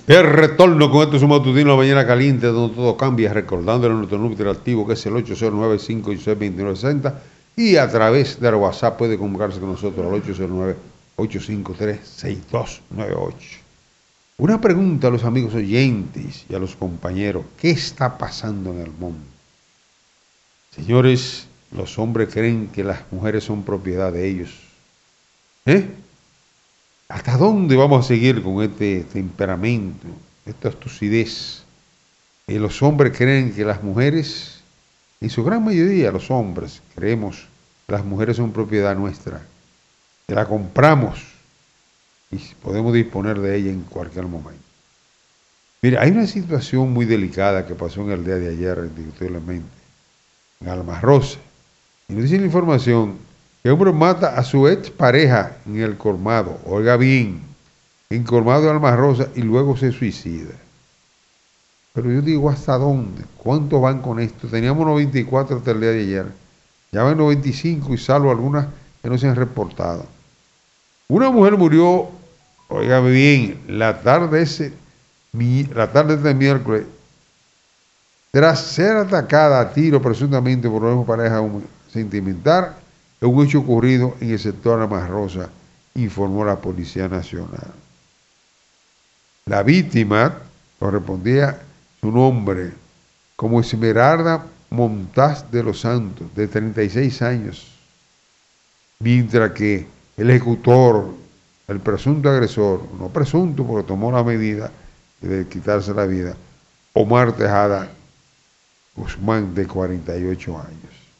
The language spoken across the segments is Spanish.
El retorno con este su matutino La Mañana Caliente, donde todo cambia, recordándole nuestro número interactivo que es el 809-516-2960 y a través del WhatsApp puede comunicarse con nosotros al 809-853-6298. Una pregunta a los amigos oyentes y a los compañeros, ¿qué está pasando en el mundo? Señores, los hombres creen que las mujeres son propiedad de ellos. ¿Hasta dónde vamos a seguir con este temperamento, esta astucidez? Los hombres creen que las mujeres, en su gran mayoría los hombres, creemos que las mujeres son propiedad nuestra, que la compramos y podemos disponer de ella en cualquier momento. Mira, hay una situación muy delicada que pasó en el día de ayer, indiscutiblemente, en Almas Rosa. Y nos dice la información que un hombre mata a su ex pareja en el colmado, oiga bien, en colmado de Almas Rosa y luego se suicida. Pero yo digo, ¿hasta dónde? ¿Cuántos van con esto? Teníamos 94 hasta el día de ayer, ya van 95 y salvo algunas que no se han reportado. Una mujer murió, oiga bien, la tarde de este miércoles, tras ser atacada a tiro presuntamente por una pareja sentimental, es un hecho ocurrido en el sector Almas Rosa, informó la Policía Nacional. La víctima correspondía su nombre como Esmeralda Montaz de los Santos, de 36 años, mientras que el ejecutor, el presunto agresor, no presunto porque tomó la medida de quitarse la vida, Omar Tejada Guzmán, de 48 años.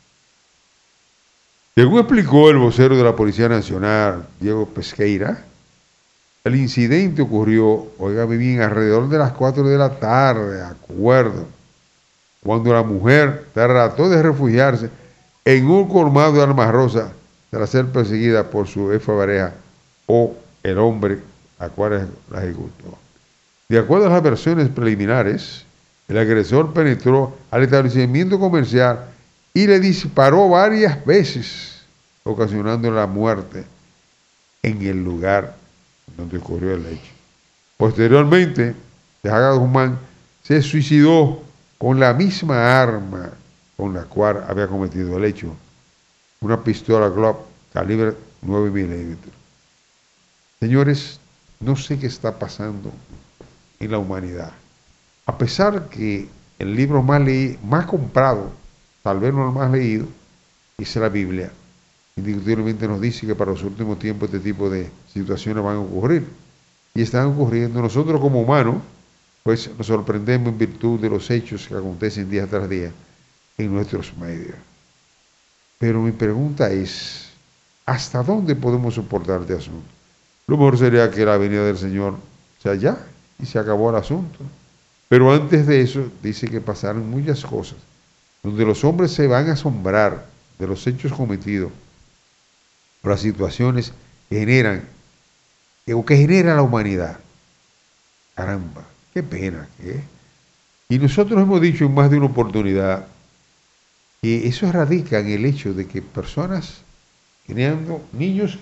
Según explicó el vocero de la Policía Nacional, Diego Pesqueira, el incidente ocurrió, oígame bien, alrededor de las 4 de la tarde, de acuerdo, cuando la mujer trató de refugiarse en un colmado de Almas Rosa tras ser perseguida por su ex pareja o el hombre a cual la ejecutó. De acuerdo a las versiones preliminares, el agresor penetró al establecimiento comercial y le disparó varias veces, ocasionando la muerte en el lugar donde ocurrió el hecho. Posteriormente, Tejada Guzmán se suicidó con la misma arma con la cual había cometido el hecho, una pistola Glock calibre 9 milímetros. Señores, no sé qué está pasando en la humanidad. A pesar que el libro más comprado, tal vez no el más leído, es la Biblia, indiscutiblemente nos dice que para los últimos tiempos este tipo de situaciones van a ocurrir. Y están ocurriendo. Nosotros como humanos, pues nos sorprendemos en virtud de los hechos que acontecen día tras día en nuestros medios. Pero mi pregunta es, ¿hasta dónde podemos soportar este asunto? Lo mejor sería que la venida del Señor sea ya y se acabó el asunto. Pero antes de eso, dice que pasaron muchas cosas, donde los hombres se van a asombrar de los hechos cometidos, por las situaciones que generan, o que genera la humanidad. Caramba, qué pena que es. Y nosotros hemos dicho en más de una oportunidad que eso radica en el hecho de que personas creando niños.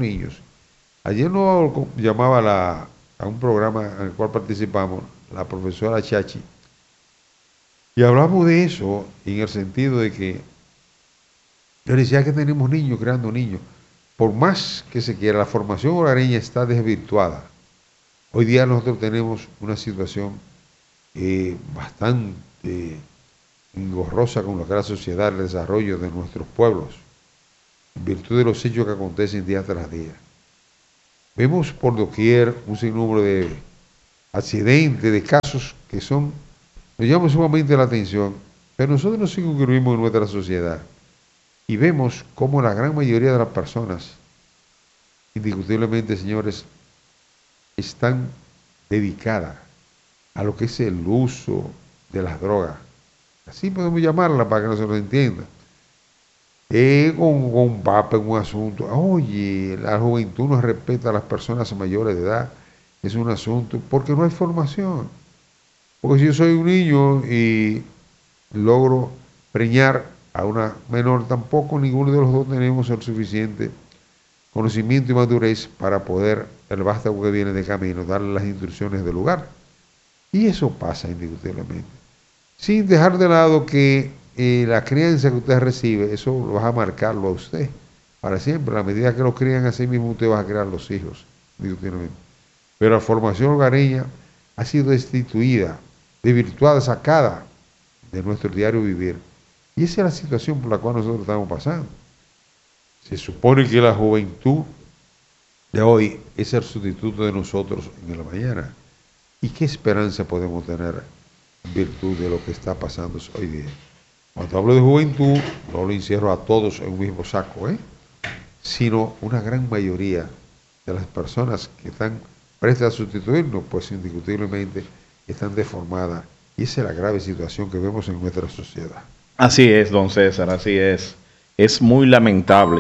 Ayer nos llamaba a un programa en el cual participamos la profesora Chachi y hablamos de eso en el sentido de que yo decía que tenemos niños creando niños. Por más que se quiera, la formación hogareña está desvirtuada. Hoy día nosotros tenemos una situación bastante engorrosa con lo que es la sociedad, el desarrollo de nuestros pueblos, en virtud de los hechos que acontecen día tras día. Vemos por doquier un sinnúmero de accidentes, de casos que nos llaman sumamente la atención, pero nosotros nos incluimos en nuestra sociedad y vemos cómo la gran mayoría de las personas, indiscutiblemente, señores, están dedicadas a lo que es el uso de las drogas. Así podemos llamarla para que no se nos entienda. Con un papel, un asunto. Oye, la juventud no respeta a las personas mayores de edad. Es un asunto, porque no hay formación. Porque si yo soy un niño y logro preñar a una menor, tampoco ninguno de los dos tenemos el suficiente conocimiento y madurez para poder, el vástago que viene de camino, darle las instrucciones del lugar. Y eso pasa indiscutiblemente. Sin dejar de lado que la crianza que usted recibe, eso lo va a marcarlo a usted para siempre. A la medida que lo crían así mismo, usted va a crear los hijos, indiscutiblemente. Pero la formación hogareña ha sido destituida, desvirtuada, sacada de nuestro diario vivir. Y esa es la situación por la cual nosotros estamos pasando. Se supone que la juventud de hoy es el sustituto de nosotros en el mañana. ¿Y qué esperanza podemos tener en virtud de lo que está pasando hoy día? Cuando hablo de juventud, no lo encierro a todos en un mismo saco, sino una gran mayoría de las personas que están prestas a sustituirnos, pues indiscutiblemente están deformadas. Y esa es la grave situación que vemos en nuestra sociedad. Así es, don César, así es. Es muy lamentable.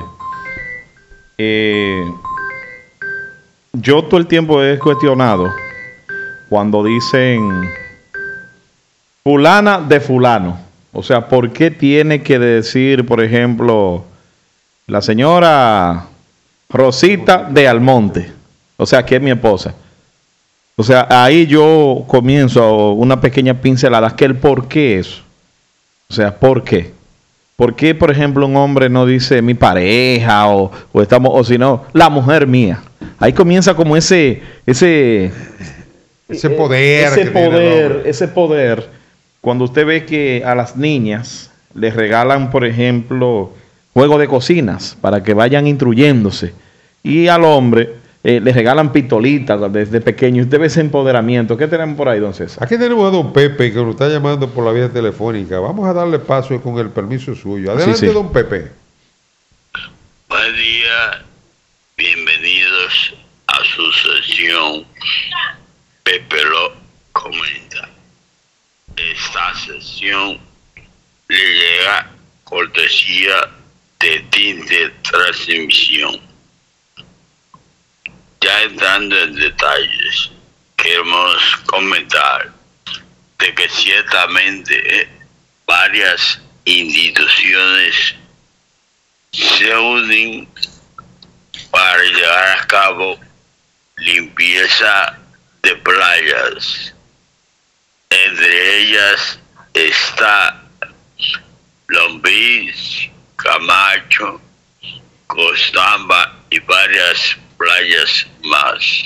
Yo todo el tiempo he cuestionado cuando dicen fulana de fulano. O sea, ¿por qué tiene que decir, por ejemplo, la señora Rosita de Almonte? O sea, que es mi esposa. O sea, ahí yo comienzo una pequeña pincelada, que el por qué eso. O sea, ¿por qué? ¿Por qué, por ejemplo, un hombre no dice mi pareja o si no, la mujer mía? Ahí comienza como ese poder. Cuando usted ve que a las niñas les regalan, por ejemplo, juegos de cocinas para que vayan instruyéndose. Y al hombre les regalan pistolitas desde pequeño. Usted ve ese empoderamiento. ¿Qué tenemos por ahí, don César? Aquí tenemos a don Pepe que nos está llamando por la vía telefónica. Vamos a darle paso con el permiso suyo. Adelante, sí. Don Pepe. Buen día. Bienvenidos a su sesión. Pepe lo comenta. Esta sesión le llega cortesía de Tinte Transmisión. Ya entrando en detalles, queremos comentar de que ciertamente varias instituciones se unen para llevar a cabo limpieza de playas. Entre ellas está Long Beach, Camacho, Costamba y varias playas más.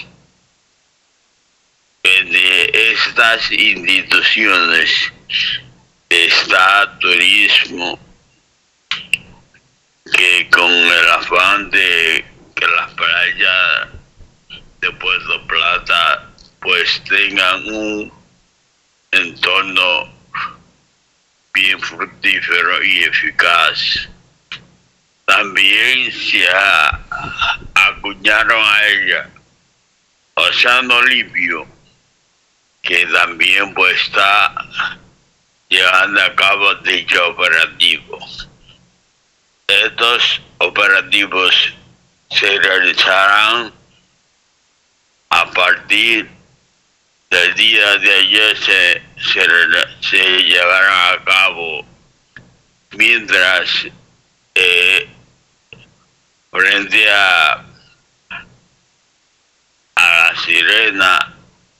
Entre estas instituciones está Turismo, que con el afán de que las playas de Puerto Plata pues tengan un entorno bien fructífero y eficaz. También se acuñaron a ella Océano Limpio, que también pues está llevando a cabo dicho operativo. Estos operativos se realizarán a partir del día de ayer, se llevarán a cabo, mientras frente a La Sirena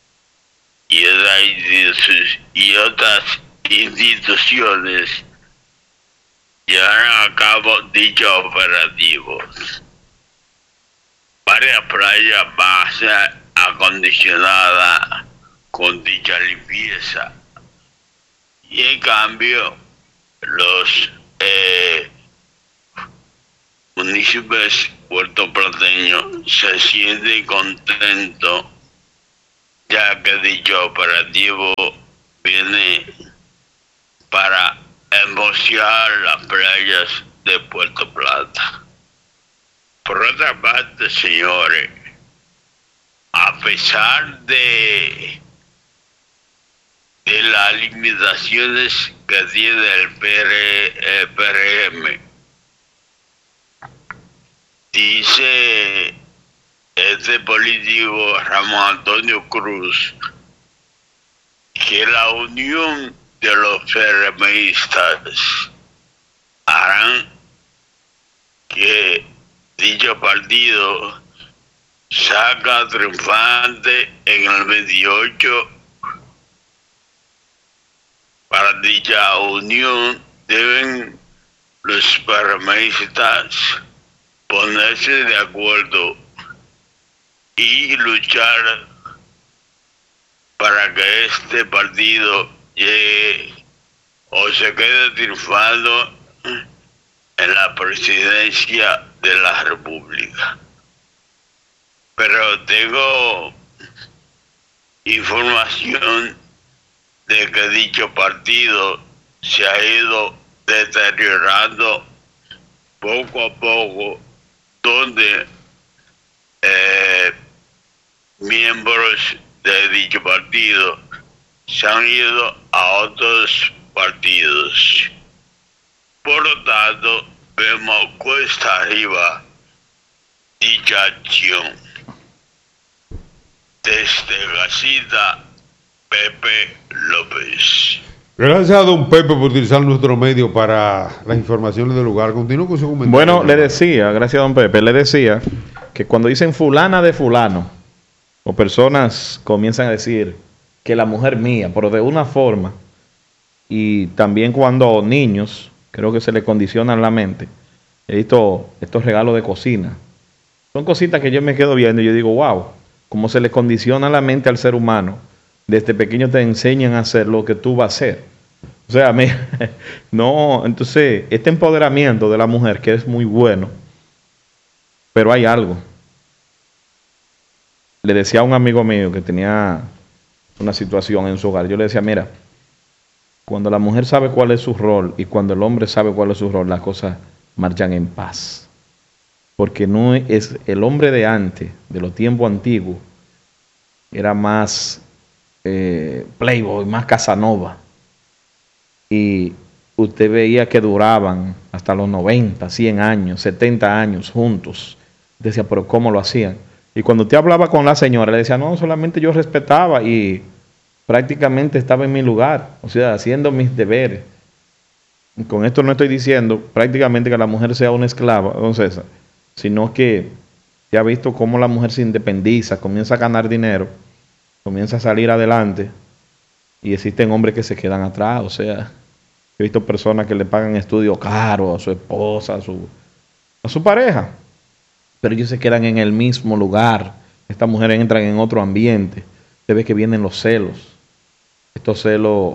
y otras instituciones llevarán a cabo dichos operativos. Varias playas van a ser acondicionadas con dicha limpieza, y en cambio los municipios puertoplateños se sienten contentos, ya que dicho operativo viene para hermosear las playas de Puerto Plata. Por otra parte, señores, a pesar de las limitaciones que tiene el PRM, dice este político Ramón Antonio Cruz que la unión de los PRMistas harán que dicho partido saca triunfante en el 28 Para dicha unión deben los PRMistas ponerse de acuerdo y luchar para que este partido llegue o se quede triunfando en la presidencia de la República. Pero tengo información de que dicho partido se ha ido deteriorando poco a poco, donde miembros de dicho partido se han ido a otros partidos. Por lo tanto, vemos cuesta arriba dicha acción. Desde Casita, Pepe López. Gracias a don Pepe por utilizar nuestro medio para las informaciones del lugar. Continúo con su comentario. Bueno, le decía, gracias a don Pepe, le decía que cuando dicen fulana de fulano, o personas comienzan a decir que la mujer mía, pero de una forma, y también cuando niños, creo que se le condicionan la mente, he visto estos regalos de cocina. Son cositas que yo me quedo viendo y yo digo, wow, cómo se le condiciona la mente al ser humano. Desde pequeño te enseñan a hacer lo que tú vas a hacer. O sea, no, entonces, este empoderamiento de la mujer, que es muy bueno, pero hay algo. Le decía a un amigo mío que tenía una situación en su hogar, yo le decía, mira, cuando la mujer sabe cuál es su rol y cuando el hombre sabe cuál es su rol, las cosas marchan en paz. Porque no es el hombre de antes, de los tiempos antiguos, era más playboy, más Casanova. Y usted veía que duraban hasta los 90, 100 años, 70 años juntos. Decía, pero ¿cómo lo hacían? Y cuando usted hablaba con la señora, le decía, no, solamente yo respetaba y prácticamente estaba en mi lugar, o sea, haciendo mis deberes. Y con esto no estoy diciendo prácticamente que la mujer sea una esclava, don César, sino que ya ha visto cómo la mujer se independiza, comienza a ganar dinero, comienza a salir adelante, y existen hombres que se quedan atrás. O sea, he visto personas que le pagan estudios caros a su esposa, a su pareja, pero ellos se quedan en el mismo lugar. Estas mujeres entran en otro ambiente. Usted ve que vienen los celos, estos celos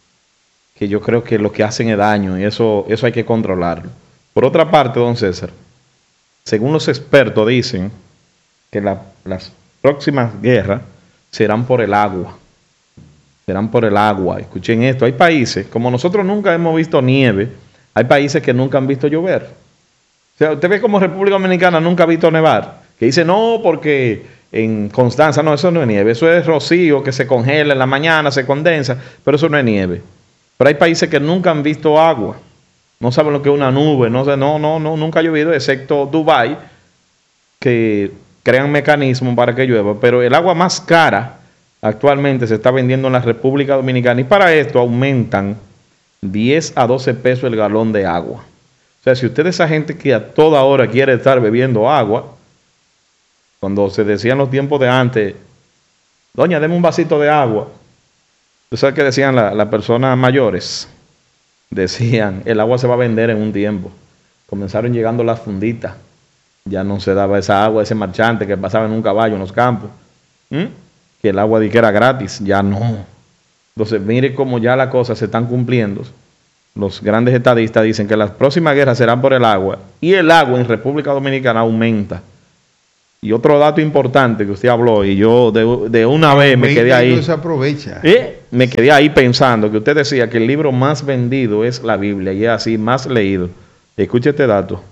que yo creo que lo que hacen es daño, y eso hay que controlarlo. Por otra parte, don César, según los expertos dicen que las próximas guerras serán por el agua. Serán por el agua. Escuchen esto, hay países, como nosotros nunca hemos visto nieve, hay países que nunca han visto llover. O sea, usted ve como República Dominicana nunca ha visto nevar, que dice, no, porque en Constanza, no, eso no es nieve, eso es rocío que se congela en la mañana, se condensa, pero eso no es nieve. Pero hay países que nunca han visto agua, no saben lo que es una nube, nunca ha llovido, excepto Dubái, que crean mecanismos para que llueva, pero el agua más cara actualmente se está vendiendo en la República Dominicana, y para esto aumentan 10 a 12 pesos el galón de agua. O sea, si usted es esa gente que a toda hora quiere estar bebiendo agua, cuando se decía en los tiempos de antes, doña, deme un vasito de agua. ¿Tú sabes qué decían las personas mayores? Decían, el agua se va a vender en un tiempo. Comenzaron llegando las funditas. Ya no se daba esa agua, ese marchante que pasaba en un caballo en los campos. Que el agua de que era gratis, ya no. Entonces, mire cómo ya las cosas se están cumpliendo. Los grandes estadistas dicen que las próximas guerras serán por el agua, y el agua en República Dominicana aumenta. Y otro dato importante que usted habló, y yo de una vez me quedé ahí. Se aprovecha. Me quedé ahí pensando que usted decía que el libro más vendido es la Biblia, y es así, más leído. Escuche este dato.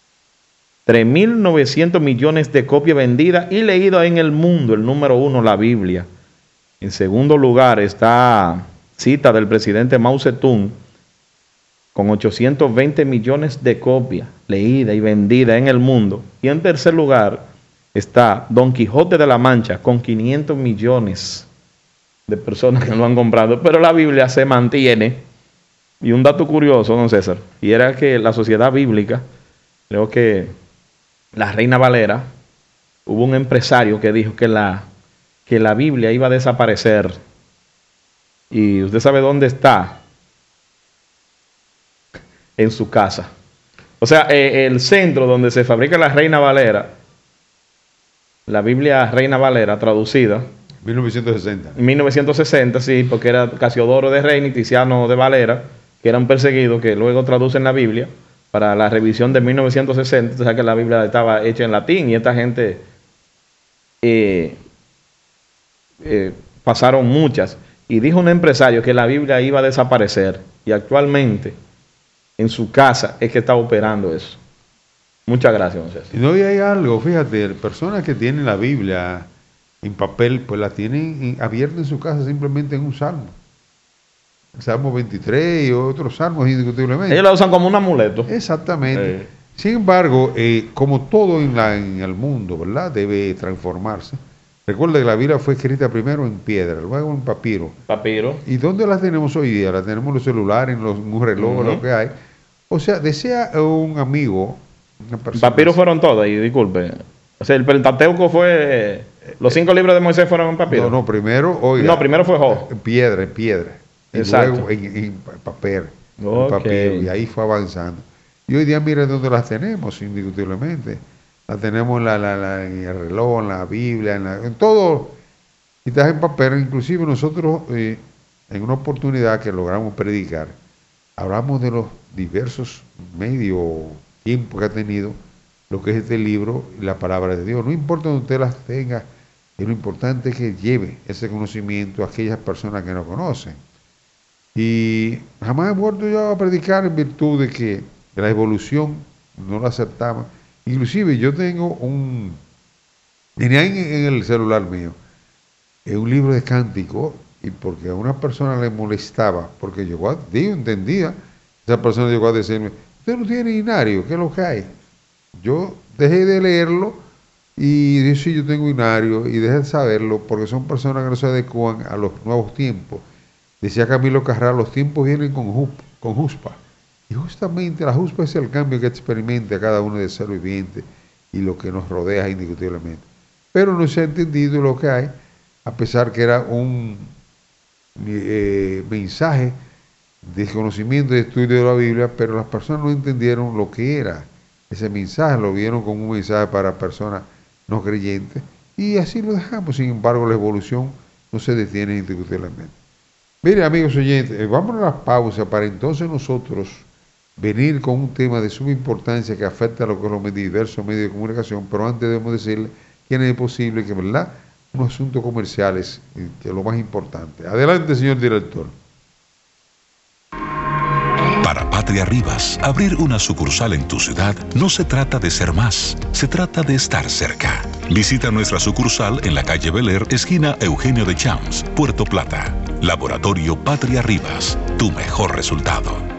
3.900 millones de copias vendidas y leídas en el mundo. El número 1, la Biblia. En segundo lugar está cita del presidente Mao Zedong, con 820 millones de copias leídas y vendidas en el mundo. Y en tercer lugar está Don Quijote de la Mancha, con 500 millones de personas que lo han comprado. Pero la Biblia se mantiene. Y un dato curioso, don César, y era que la sociedad bíblica, creo que la Reina Valera, hubo un empresario que dijo que la Biblia iba a desaparecer. Y usted sabe dónde está en su casa. O sea, el centro donde se fabrica la Reina Valera, la Biblia Reina Valera traducida. 1960. En 1960, sí, porque era Casiodoro de Reina y Tiziano de Valera, que eran perseguidos, que luego traducen la Biblia para la revisión de 1960. O sea que la Biblia estaba hecha en latín y esta gente pasaron muchas. Y dijo un empresario que la Biblia iba a desaparecer y actualmente en su casa es que está operando eso. Muchas gracias, don César. Y no, y hay algo, fíjate, personas que tienen la Biblia en papel, pues la tienen abierta en su casa simplemente en un salmo. El Salmo 23 y otros salmos indiscutiblemente. Ellos la usan como un amuleto. Exactamente. Sin embargo, como todo en el mundo, ¿verdad? Debe transformarse. Recuerda que la Biblia fue escrita primero en piedra, luego en papiro. Papiro. ¿Y dónde las tenemos hoy día? Las tenemos en los celulares, en un reloj, lo que hay. O sea, desea un amigo, una persona. Papiro fueron todas, y disculpe. O sea, el Pentateuco fue... Los 5 libros de Moisés fueron en papiro. No, primero, oiga. No, primero fue Job. En piedra. Y Exacto. luego en papel, en Ok. papiro. Y ahí fue avanzando. Y hoy día, mira dónde las tenemos, indiscutiblemente. Las tenemos en el reloj, en la Biblia, en todo. Y estás en papel. Inclusive nosotros, en una oportunidad que logramos predicar, hablamos de los diversos medios, tiempos que ha tenido lo que es este libro y la palabra de Dios. No importa donde usted las tenga, lo importante es que lleve ese conocimiento a aquellas personas que no conocen. Y jamás he vuelto yo a predicar en virtud de que la evolución no la aceptaba. Inclusive yo tengo tenía en el celular mío un libro de cánticos, y porque a una persona le molestaba, porque entendía, esa persona llegó a decirme, usted no tiene inario, ¿qué es lo que hay? Yo dejé de leerlo y dije, sí, yo tengo inario, y dejé de saberlo, porque son personas que no se adecuan a los nuevos tiempos. Decía Camilo Carral, los tiempos vienen con juspa. Y justamente la juspa es el cambio que experimenta cada uno de ser viviente y lo que nos rodea indiscutiblemente. Pero no se ha entendido lo que hay, a pesar que era un mensaje de conocimiento y de estudio de la Biblia, pero las personas no entendieron lo que era ese mensaje, lo vieron como un mensaje para personas no creyentes, y así lo dejamos. Sin embargo, la evolución no se detiene indiscutiblemente. Mire, amigos oyentes, vamos a la pausa para entonces nosotros venir con un tema de suma importancia que afecta a lo que son los diversos medios de comunicación, pero antes debemos decirle que no es posible que, ¿verdad?, unos asuntos comerciales, que es lo más importante. Adelante, señor director. Para Patria Rivas, abrir una sucursal en tu ciudad no se trata de ser más, se trata de estar cerca. Visita nuestra sucursal en la calle Bel Air, esquina Eugenio de Champs, Puerto Plata. Laboratorio Patria Rivas, tu mejor resultado.